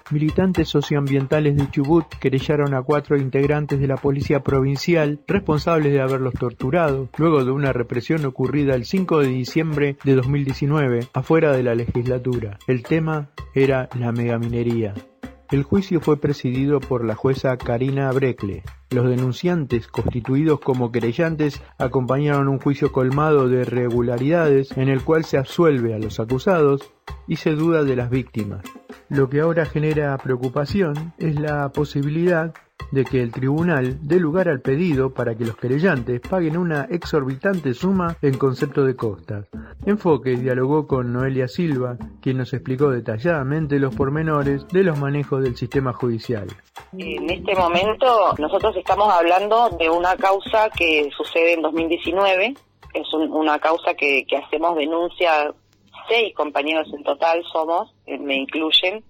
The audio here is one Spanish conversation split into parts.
Militantes socioambientales de Chubut querellaron a 4 integrantes de la policía provincial responsables de haberlos torturado, luego de una represión ocurrida el 5 de diciembre de 2019, afuera de la legislatura. El tema era la megaminería. El juicio fue presidido por la jueza Karina Breckle. Los denunciantes, constituidos como querellantes, acompañaron un juicio colmado de irregularidades en el cual se absuelve a los acusados y se duda de las víctimas. Lo que ahora genera preocupación es la posibilidad de que el tribunal dé lugar al pedido para que los querellantes paguen una exorbitante suma en concepto de costas. Enfoque dialogó con Noelia Silva, quien nos explicó detalladamente los pormenores de los manejos del sistema judicial. En este momento nosotros estamos hablando de una causa que sucede en 2019, es una causa que hacemos denuncia, 6 compañeros en total somos, me incluyen,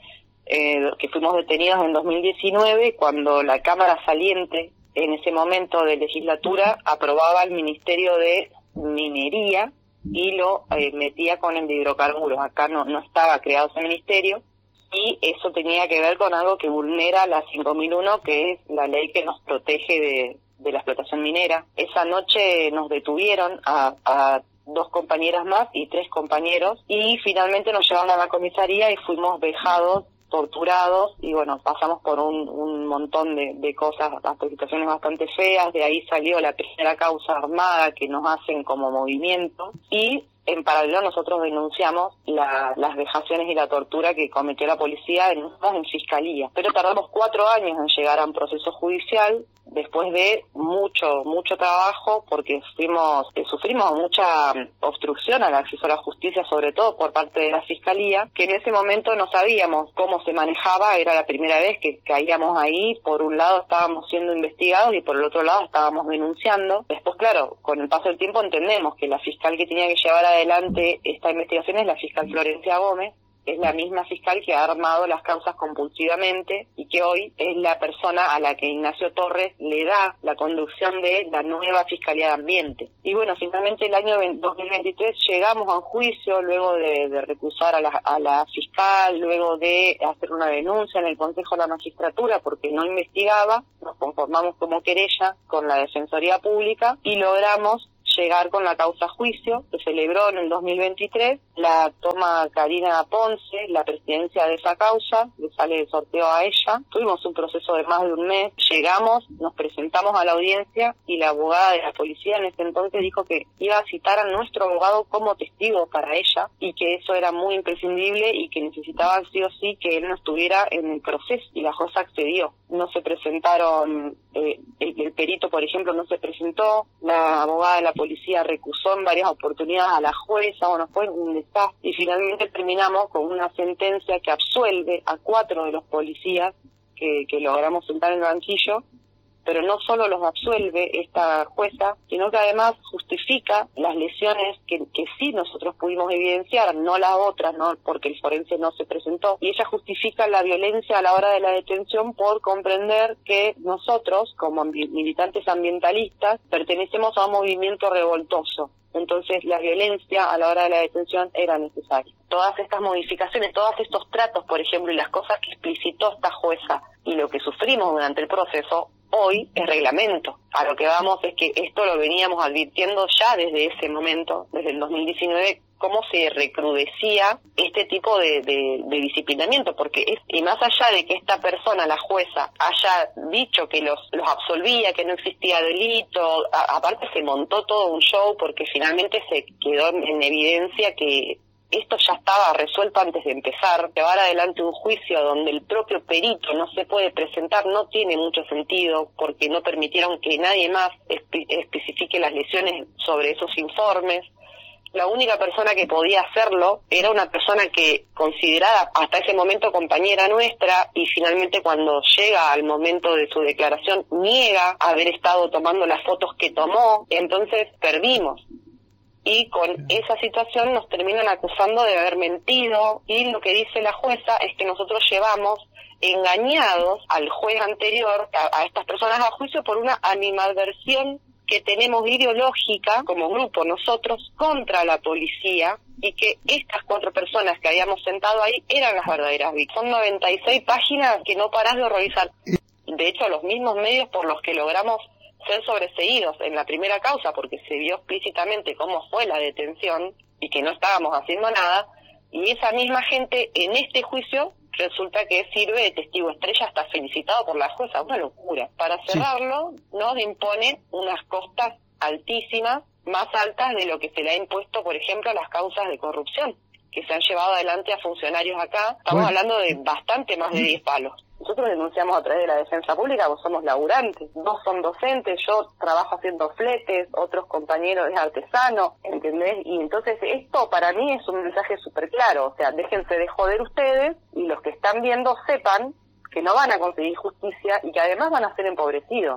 que fuimos detenidos en 2019 cuando la Cámara Saliente, en ese momento de legislatura, aprobaba el Ministerio de Minería y lo metía con el de hidrocarburos. Acá no estaba creado ese ministerio y eso tenía que ver con algo que vulnera la 5001, que es la ley que nos protege de la explotación minera. Esa noche nos detuvieron a 2 compañeras más y 3 compañeros y finalmente nos llevaron a la comisaría y fuimos vejados, torturados y bueno, pasamos por un montón de cosas, situaciones bastante feas. De ahí salió la primera causa armada que nos hacen como movimiento y en paralelo nosotros denunciamos las vejaciones y la tortura que cometió la policía en fiscalía, pero tardamos 4 años en llegar a un proceso judicial después de mucho trabajo, porque sufrimos mucha obstrucción al acceso a la justicia, sobre todo por parte de la fiscalía, que en ese momento no sabíamos cómo se manejaba. Era la primera vez que caíamos ahí. Por un lado estábamos siendo investigados y por el otro lado estábamos denunciando. Después, claro, con el paso del tiempo entendemos que la fiscal que tenía que llevar adelante esta investigación es la fiscal Florencia Gómez. Es la misma fiscal que ha armado las causas compulsivamente y que hoy es la persona a la que Ignacio Torres le da la conducción de la nueva Fiscalía de Ambiente. Y bueno, finalmente el año 2023 llegamos a un juicio luego de recusar a la fiscal, luego de hacer una denuncia en el Consejo de la Magistratura porque no investigaba. Nos conformamos como querella con la Defensoría Pública y logramos llegar con la causa a juicio. Se celebró en el 2023, la toma Karina Ponce, la presidencia de esa causa, le sale de sorteo a ella. Tuvimos un proceso de más de un mes, llegamos, nos presentamos a la audiencia y la abogada de la policía en ese entonces dijo que iba a citar a nuestro abogado como testigo para ella y que eso era muy imprescindible y que necesitaban sí o sí que él no estuviera en el proceso, y la jueza accedió. No se presentaron, el perito, por ejemplo, no se presentó, la abogada de la policía recusó en varias oportunidades a la jueza, bueno, fue un desastre, y finalmente terminamos con una sentencia que absuelve a 4 de los policías que logramos sentar en el banquillo, pero no solo los absuelve esta jueza, sino que además justifica las lesiones que sí nosotros pudimos evidenciar, no las otras, no, porque el forense no se presentó, y ella justifica la violencia a la hora de la detención por comprender que nosotros, como militantes ambientalistas, pertenecemos a un movimiento revoltoso. Entonces la violencia a la hora de la detención era necesaria. Todas estas modificaciones, todos estos tratos, por ejemplo, y las cosas que explicitó esta jueza y lo que sufrimos durante el proceso, hoy es reglamento. A lo que vamos es que esto lo veníamos advirtiendo ya desde ese momento, desde el 2019, cómo se recrudecía este tipo de disciplinamiento, porque y más allá de que esta persona, la jueza, haya dicho que los absolvía, que no existía delito, aparte se montó todo un show porque finalmente se quedó en evidencia que esto ya estaba resuelto antes de empezar. Llevar adelante un juicio donde el propio perito no se puede presentar no tiene mucho sentido, porque no permitieron que nadie más especifique las lesiones sobre esos informes. La única persona que podía hacerlo era una persona que, considerada hasta ese momento compañera nuestra, y finalmente cuando llega al momento de su declaración niega haber estado tomando las fotos que tomó. Entonces perdimos. Y con esa situación nos terminan acusando de haber mentido, y lo que dice la jueza es que nosotros llevamos engañados al juez anterior, a estas personas a juicio por una animadversión que tenemos ideológica como grupo nosotros contra la policía y que estas 4 personas que habíamos sentado ahí eran las verdaderas víctimas. Son 96 páginas que no parás de horrorizar. De hecho, los mismos medios por los que logramos ser sobreseídos en la primera causa, porque se vio explícitamente cómo fue la detención y que no estábamos haciendo nada, y esa misma gente en este juicio resulta que sirve de testigo estrella, hasta felicitado por la jueza. Una locura. Para cerrarlo, nos imponen unas costas altísimas, más altas de lo que se le ha impuesto, por ejemplo, a las causas de corrupción que se han llevado adelante a funcionarios acá. Estamos hablando de bastante más de 10 palos. Nosotros denunciamos a través de la defensa pública, vos somos laburantes, 2 son docentes, yo trabajo haciendo fletes, otros compañeros es artesano, ¿entendés? Y entonces esto para mí es un mensaje súper claro, o sea, déjense de joder ustedes y los que están viendo sepan que no van a conseguir justicia y que además van a ser empobrecidos.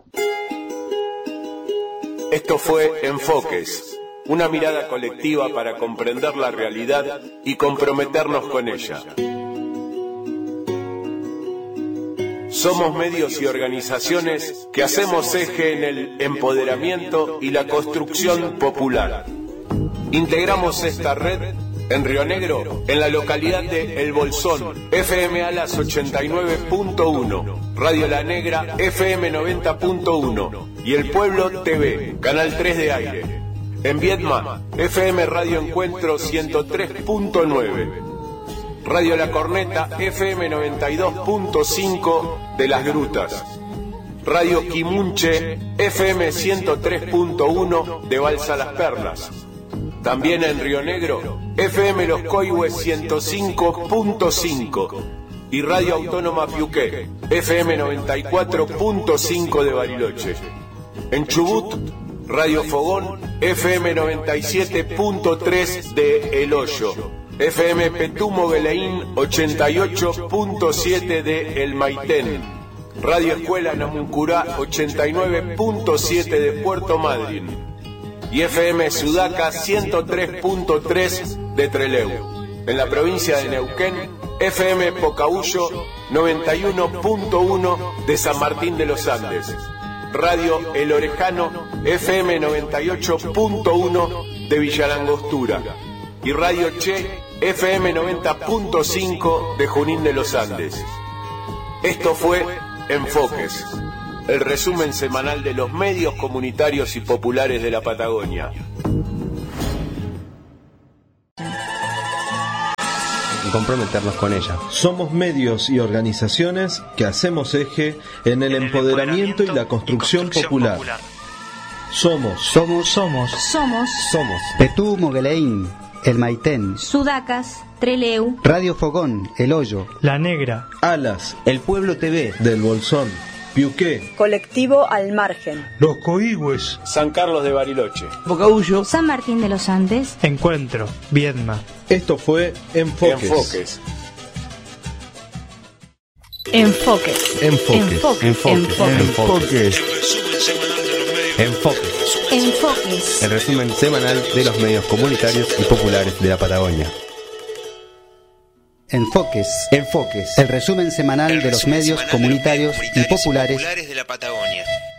Esto fue Enfoques, una mirada colectiva para comprender la realidad y comprometernos con ella. Somos medios y organizaciones que hacemos eje en el empoderamiento y la construcción popular. Integramos esta red en Río Negro, en la localidad de El Bolsón, FM Alas 89.1, Radio La Negra, FM 90.1 y El Pueblo TV, Canal 3 de aire. En Viedma, FM Radio Encuentro 103.9. Radio La Corneta, FM 92.5 de Las Grutas. Radio Quimunche, FM 103.1 de Balsa Las Perlas. También en Río Negro, FM Los Coihues 105.5. Y Radio Autónoma Piuqué, FM 94.5 de Bariloche. En Chubut, Radio Fogón, FM 97.3 de El Hoyo. FM Petumo Beleín 88.7 de El Maitén. Radio Escuela Namuncurá 89.7 de Puerto Madryn. Y FM Sudaca 103.3 de Trelew. En la provincia de Neuquén, FM Pocahuyo 91.1 de San Martín de los Andes. Radio El Orejano FM 98.1 de Villalangostura. Y Radio Che FM 90.5 de Junín de los Andes. Esto fue Enfoques, el resumen semanal de los medios comunitarios y populares de la Patagonia. Y comprometernos con ella. Somos medios y organizaciones que hacemos eje en el empoderamiento y la construcción popular. Somos Petú Mogueleín, El Maitén, Sudacas, Trelew, Radio Fogón, El Hoyo, La Negra, Alas, El Pueblo TV, Del Bolsón, Piuqué, Colectivo Al Margen, Los Coihues, San Carlos de Bariloche, Pocahuyo, San Martín de los Andes, Encuentro, Viedma. Esto fue Enfoques. Enfoques. Enfoques. El resumen semanal de los medios comunitarios y populares de la Patagonia. Enfoques. El resumen semanal de los medios comunitarios y populares de la Patagonia.